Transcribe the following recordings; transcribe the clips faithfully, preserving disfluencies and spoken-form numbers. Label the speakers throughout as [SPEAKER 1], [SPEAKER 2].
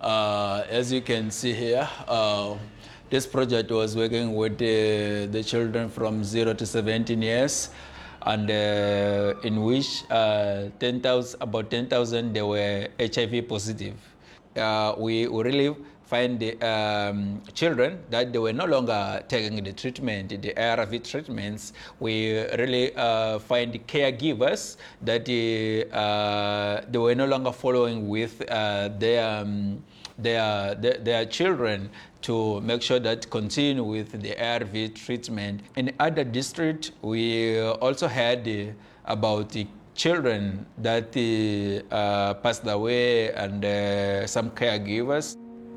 [SPEAKER 1] Uh, as you can see here, uh, this project was working with uh, the children from zero to seventeen years, and uh, in which uh, ten thousand, about ten thousand, they were H I V positive. Uh, we, we really find the um, children that they were no longer taking the treatment, the A R V treatments. We really uh, find the caregivers that uh, they were no longer following with uh, their, um, their, their, their children to make sure that continue with the A R V treatment. In other districts, we also had uh, about the children that uh, passed away and uh, some caregivers.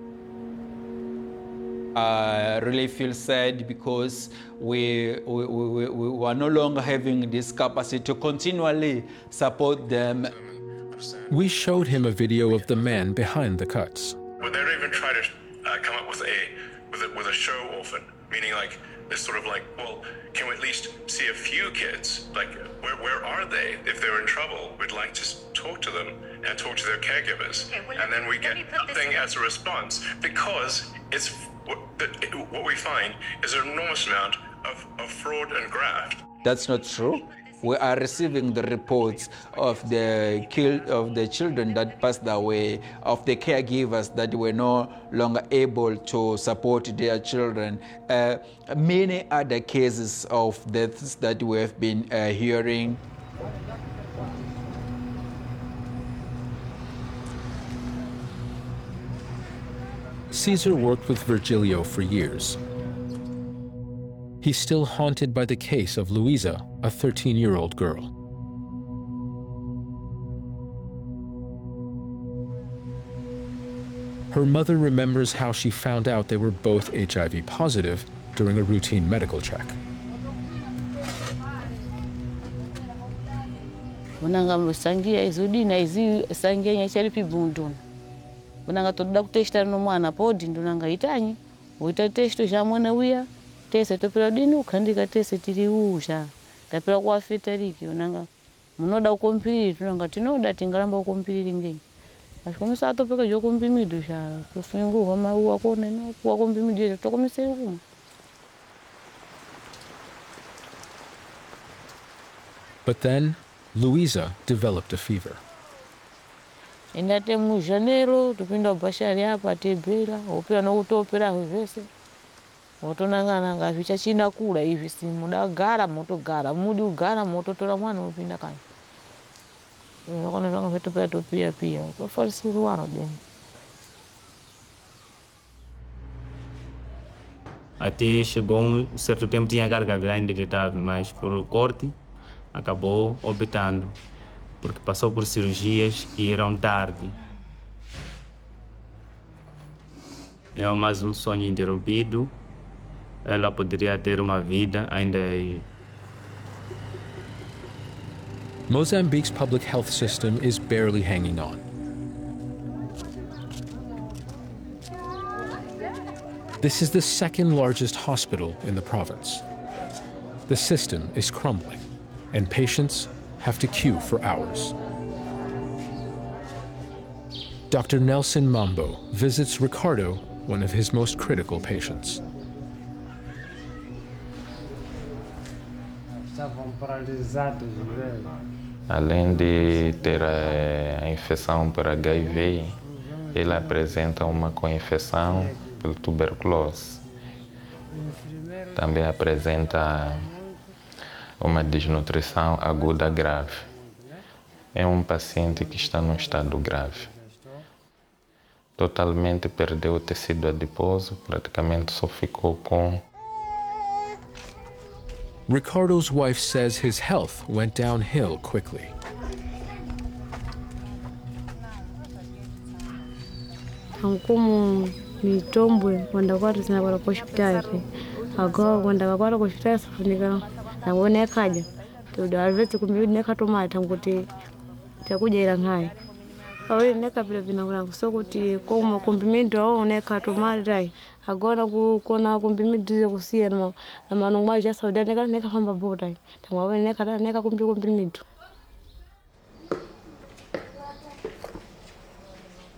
[SPEAKER 1] I really feel sad because we, we, we, we are no longer having this capacity to continually support them.
[SPEAKER 2] We showed him a video of the man behind the cuts.
[SPEAKER 3] Would they even try to uh, come up with a, with a with a show orphan, meaning like this sort of like, well, can we at least see a few kids? Like, where where are they? If they're in trouble, we'd like to talk to them and talk to their caregivers, okay, well, and then we get nothing as a response, because it's what, what we find is an enormous amount of, of fraud and graft.
[SPEAKER 1] That's not true. We are receiving the reports of the kill of the children that passed away, of the caregivers that were no longer able to support their children. Uh, many other cases of deaths that we have been uh, hearing.
[SPEAKER 2] Cesar worked with Virgilio for years. He's still haunted by the case of Luisa, a thirteen-year-old girl. Her mother remembers how she found out they were both H I V positive during a routine medical check.
[SPEAKER 4] Tese topera dini ukandika tese tiriusha tapera kwa fetariki unanga munoda ukompiri tunanga tinoda tingaramba ukompiri ngeni asikomisa atopeka jo kompimido sha kufungu homa uwa kone no kwa kompimido tokomisa ngum.
[SPEAKER 2] But then Luisa developed a fever.
[SPEAKER 4] Indate mu Janeiro tupinda bashari hapa tebela opera no utopera hivese. Motonanga nga vicha china kula hivi si muda gara moto gara mudi ugara moto tola mwana upinda kai. Ngakona nga veto peto pia pia. Ko falsi ruano den.
[SPEAKER 5] Até chegou um certo tempo tinha carga grande de etapa, mas por corte acabou optando, porque passou por cirurgias que eram tarde. É mais um sonho interrompido. Ela poderia ter uma vida ainda aí.
[SPEAKER 2] Mozambique's public health system is barely hanging on. This is the second largest hospital in the province. The system is crumbling, and patients have to queue for hours. Doctor Nelson Mambo visits Ricardo, one of his most critical patients.
[SPEAKER 6] Além de ter a infecção por H I V, ele apresenta uma co-infecção por tuberculose. Também apresenta uma desnutrição aguda grave. É um paciente que está num estado grave. Totalmente perdeu o tecido adiposo, praticamente só ficou com.
[SPEAKER 2] Ricardo's wife says his health went downhill quickly.
[SPEAKER 7] Como mitombwe kwenda kwatu sana kwa hospitali. Agawa kwenda kwa hospitali safunika na wone kaja. Tudo alvete kumbi neka tomata nguti takuja ila ngai. Awe neka vile vinakula kusokuti kwa komplimento au neka tomata agora kukona komplimento kusia na na manungwa ya Saudi neka neka famba boda. Tamwa neka neka komplimento.